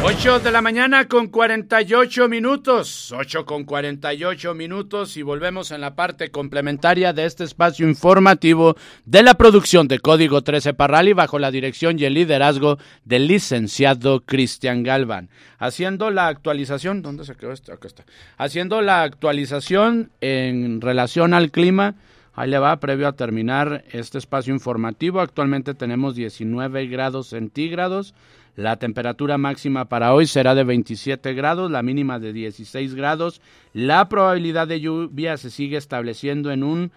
8 de la mañana con 48 minutos, 8 con 48 minutos y volvemos en la parte complementaria de este espacio informativo de la producción de Código 13 Parral y bajo la dirección y el liderazgo del licenciado Cristian Galván. Haciendo la actualización, ¿dónde se quedó esto? Acá está. Haciendo la actualización en relación al clima, ahí le va, previo a terminar este espacio informativo, actualmente tenemos 19 grados centígrados. La temperatura máxima para hoy será de 27 grados, la mínima de 16 grados. La probabilidad de lluvia se sigue estableciendo en un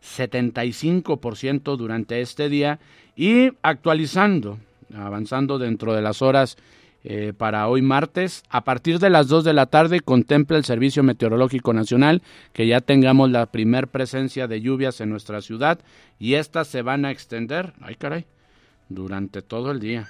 75% durante este día y actualizando, avanzando dentro de las horas para hoy martes. A partir de las 2 de la tarde contempla el Servicio Meteorológico Nacional que ya tengamos la primer presencia de lluvias en nuestra ciudad y estas se van a extender, durante todo el día.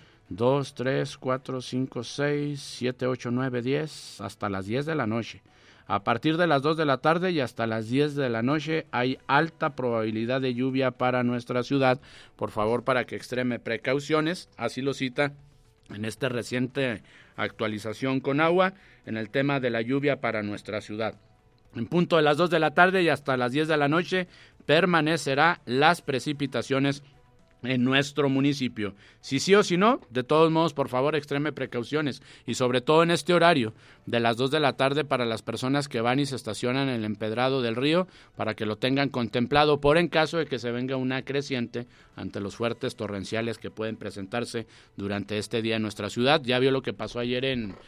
2, 3, 4, 5, 6, 7, 8, 9, 10, hasta las 10 de la noche. A partir de las 2 de la tarde y hasta las 10 de la noche hay alta probabilidad de lluvia para nuestra ciudad. Por favor, para que extreme precauciones, así lo cita en esta reciente actualización con agua en el tema de la lluvia para nuestra ciudad. En punto de las 2 de la tarde y hasta las 10 de la noche permanecerá las precipitaciones en nuestro municipio. Si sí o si no, de todos modos, por favor, extreme precauciones y sobre todo en este horario de las 2 de la tarde para las personas que van y se estacionan en el empedrado del río, para que lo tengan contemplado por en caso de que se venga una creciente ante los fuertes torrenciales que pueden presentarse durante este día en nuestra ciudad. Ya vio lo que pasó ayer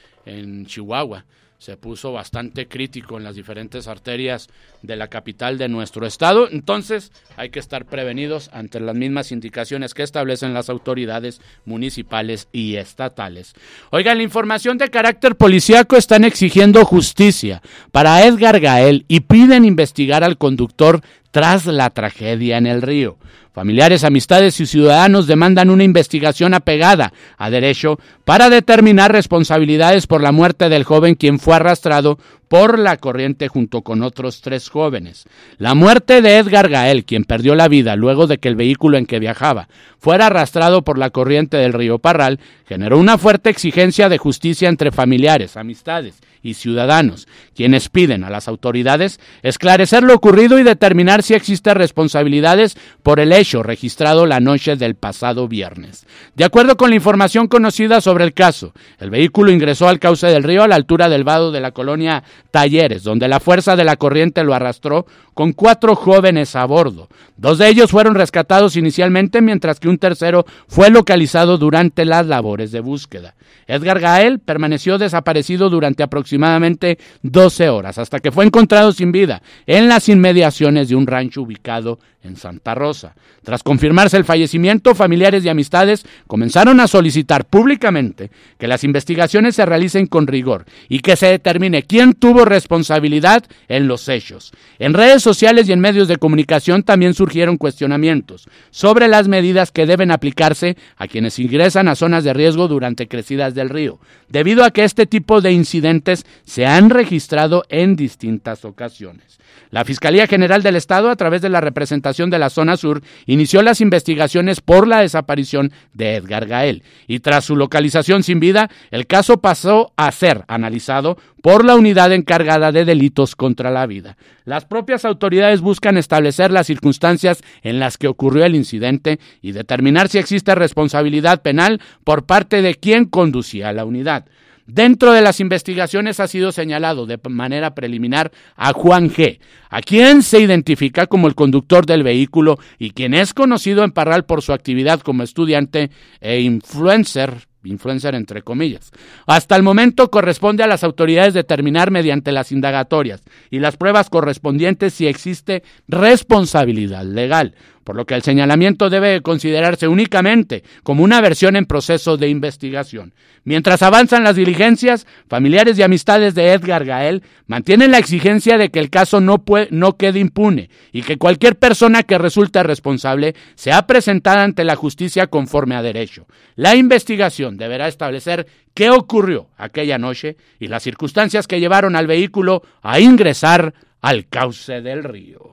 en Chihuahua. Se puso bastante crítico en las diferentes arterias de la capital de nuestro estado, entonces hay que estar prevenidos ante las mismas indicaciones que establecen las autoridades municipales y estatales. Oigan, la información de carácter policíaco están exigiendo justicia para Edgar Gael y piden investigar al conductor tras la tragedia en el río. Familiares, amistades y ciudadanos demandan una investigación apegada a derecho para determinar responsabilidades por la muerte del joven quien fue arrastrado por la corriente junto con otros 3 jóvenes. La muerte de Edgar Gael, quien perdió la vida luego de que el vehículo en que viajaba fuera arrastrado por la corriente del río Parral, generó una fuerte exigencia de justicia entre familiares, amistades y ciudadanos, quienes piden a las autoridades esclarecer lo ocurrido y determinar si existen responsabilidades por el hecho registrado la noche del pasado viernes. De acuerdo con la información conocida sobre el caso, el vehículo ingresó al cauce del río a la altura del vado de la colonia Talleres, donde la fuerza de la corriente lo arrastró con 4 jóvenes a bordo. 2 de ellos fueron rescatados inicialmente, mientras que un tercero fue localizado durante las labores de búsqueda. Edgar Gael permaneció desaparecido durante aproximadamente 12 horas, hasta que fue encontrado sin vida en las inmediaciones de un rancho ubicado en Santa Rosa. Tras confirmarse el fallecimiento, familiares y amistades comenzaron a solicitar públicamente que las investigaciones se realicen con rigor y que se determine quién tuvo responsabilidad en los hechos. En redes sociales y en medios de comunicación también surgieron cuestionamientos sobre las medidas que deben aplicarse a quienes ingresan a zonas de riesgo durante crecidas del río, debido a que este tipo de incidentes se han registrado en distintas ocasiones. La Fiscalía General del Estado, a través de la representación de la Zona Sur, inició las investigaciones por la desaparición de Edgar Gael y tras su localización sin vida, el caso pasó a ser analizado por la unidad encargada de delitos contra la vida. Las propias autoridades buscan establecer las circunstancias en las que ocurrió el incidente y determinar si existe responsabilidad penal por parte de quien conducía la unidad. Dentro de las investigaciones ha sido señalado de manera preliminar a Juan G., a quien se identifica como el conductor del vehículo y quien es conocido en Parral por su actividad como estudiante e influencer entre comillas. Hasta el momento corresponde a las autoridades determinar mediante las indagatorias y las pruebas correspondientes si existe responsabilidad legal, por lo que el señalamiento debe considerarse únicamente como una versión en proceso de investigación. Mientras avanzan las diligencias, familiares y amistades de Edgar Gael mantienen la exigencia de que el caso no quede impune y que cualquier persona que resulte responsable sea presentada ante la justicia conforme a derecho. La investigación deberá establecer qué ocurrió aquella noche y las circunstancias que llevaron al vehículo a ingresar al cauce del río.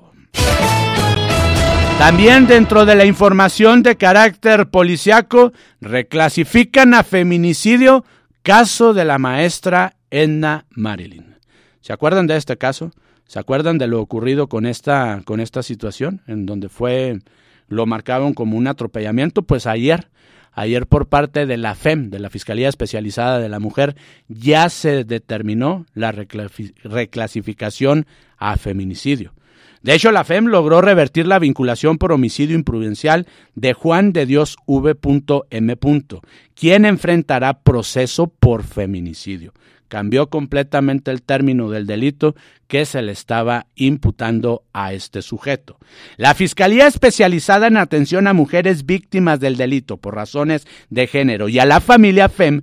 También dentro de la información de carácter policiaco, reclasifican a feminicidio Caso de la maestra Edna Marilyn. ¿Se acuerdan de este caso? ¿Se acuerdan de lo ocurrido con esta situación? En donde lo marcaron como un atropellamiento. Pues ayer por parte de la FEM, de la Fiscalía Especializada de la Mujer, ya se determinó la reclasificación a feminicidio. De hecho, la FEM logró revertir la vinculación por homicidio imprudencial de Juan de Dios V.M., quien enfrentará proceso por feminicidio. Cambió completamente el término del delito que se le estaba imputando a este sujeto. La Fiscalía Especializada en Atención a Mujeres Víctimas del Delito por Razones de Género y a la familia FEM,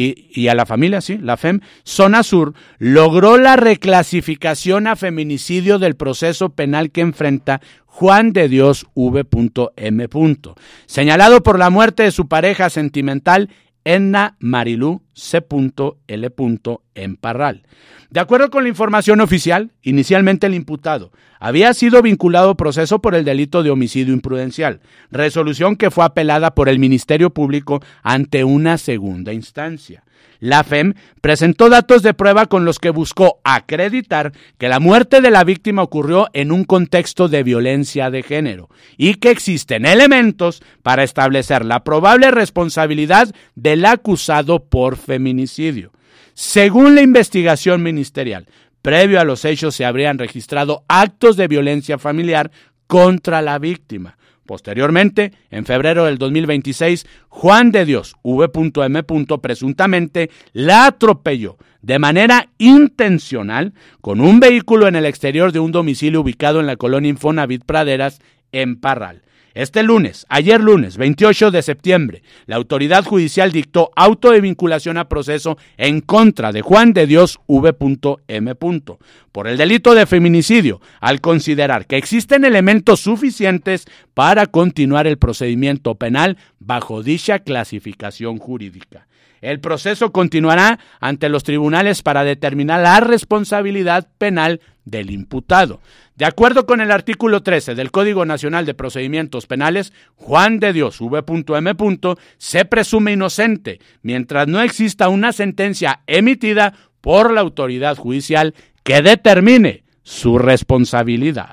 la FEM, Zona Sur, logró la reclasificación a feminicidio del proceso penal que enfrenta Juan de Dios V.M., señalado por la muerte de su pareja sentimental, Edna Marilú C.L. en Parral. De acuerdo con la información oficial, inicialmente el imputado había sido vinculado a proceso por el delito de homicidio imprudencial, resolución que fue apelada por el Ministerio Público ante una segunda instancia. La FEM presentó datos de prueba con los que buscó acreditar que la muerte de la víctima ocurrió en un contexto de violencia de género y que existen elementos para establecer la probable responsabilidad del acusado por feminicidio. Según la investigación ministerial, previo a los hechos se habrían registrado actos de violencia familiar contra la víctima. Posteriormente, en febrero del 2026, Juan de Dios V.M. presuntamente la atropelló de manera intencional con un vehículo en el exterior de un domicilio ubicado en la colonia Infonavit Praderas, en Parral. Ayer lunes 28 de septiembre, la autoridad judicial dictó auto de vinculación a proceso en contra de Juan de Dios V.M. por el delito de feminicidio, al considerar que existen elementos suficientes para continuar el procedimiento penal bajo dicha clasificación jurídica. El proceso continuará ante los tribunales para determinar la responsabilidad penal del imputado. De acuerdo con el artículo 13 del Código Nacional de Procedimientos Penales, Juan de Dios V.M. se presume inocente mientras no exista una sentencia emitida por la autoridad judicial que determine su responsabilidad.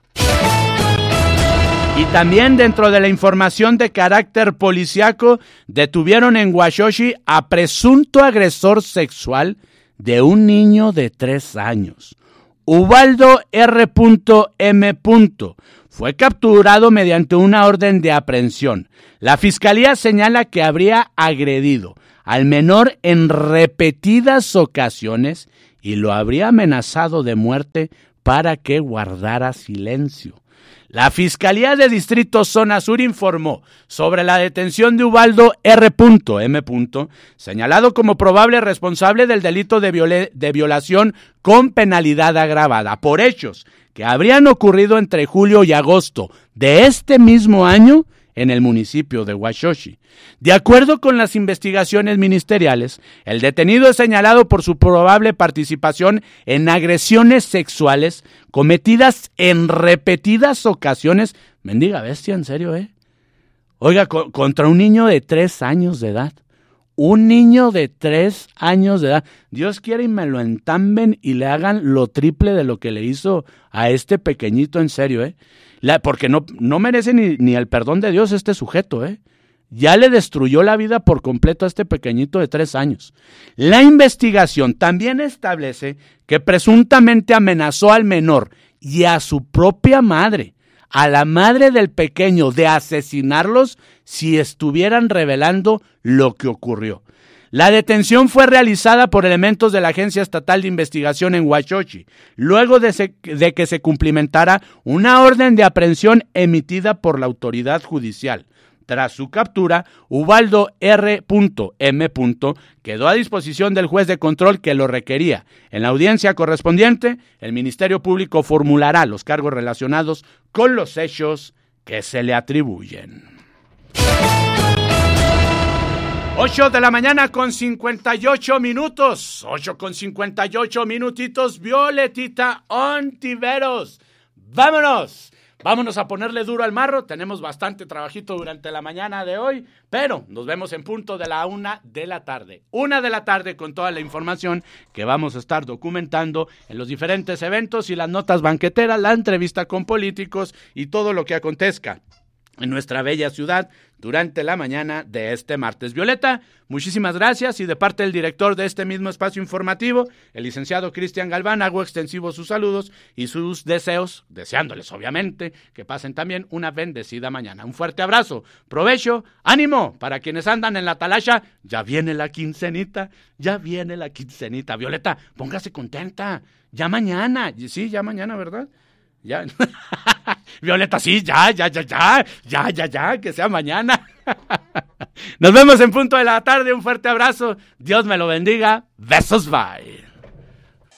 Y también dentro de la información de carácter policiaco, detuvieron en Huachochi a presunto agresor sexual de un niño de 3 años. Ubaldo R.M. fue capturado mediante una orden de aprehensión. La fiscalía señala que habría agredido al menor en repetidas ocasiones y lo habría amenazado de muerte para que guardara silencio. La Fiscalía de Distrito Zona Sur informó sobre la detención de Ubaldo R.M., señalado como probable responsable del delito de violación con penalidad agravada por hechos que habrían ocurrido entre julio y agosto de este mismo año en el municipio de Huachochi. De acuerdo con las investigaciones ministeriales, el detenido es señalado por su probable participación en agresiones sexuales cometidas en repetidas ocasiones. Mendiga bestia, en serio, Oiga, contra un niño de 3 años de edad. Un niño de 3 años de edad. Dios quiere y me lo entamben y le hagan lo triple de lo que le hizo a este pequeñito, en serio, porque no merece ni el perdón de Dios este sujeto, Ya le destruyó la vida por completo a este pequeñito de 3 años. La investigación también establece que presuntamente amenazó al menor y a su propia madre, a la madre del pequeño, de asesinarlos si estuvieran revelando lo que ocurrió. La detención fue realizada por elementos de la Agencia Estatal de Investigación en Huachochi, luego de que se cumplimentara una orden de aprehensión emitida por la autoridad judicial. Tras su captura, Ubaldo R.M. quedó a disposición del juez de control que lo requería. En la audiencia correspondiente, el Ministerio Público formulará los cargos relacionados con los hechos que se le atribuyen. 8 de la mañana con 58 minutos. 8 con 58 minutitos. Violetita Ontiveros. ¡Vámonos! vámonos a ponerle duro al marro. Tenemos bastante trabajito durante la mañana de hoy, pero nos vemos en punto de la 1 de la tarde. 1 de la tarde con toda la información que vamos a estar documentando en los diferentes eventos y las notas banqueteras, la entrevista con políticos y todo lo que acontezca en nuestra bella ciudad durante la mañana de este martes. Violeta, muchísimas gracias, y de parte del director de este mismo espacio informativo, el licenciado Cristian Galván, hago extensivos sus saludos y sus deseos, deseándoles obviamente que pasen también una bendecida mañana. Un fuerte abrazo, provecho, ánimo para quienes andan en la talacha. Ya viene la quincenita, Violeta, póngase contenta, ya mañana, sí, ya mañana, ¿verdad? Ya. Violeta, sí, ya, que sea mañana. Nos vemos en punto de la tarde, un fuerte abrazo, Dios me lo bendiga, besos, bye.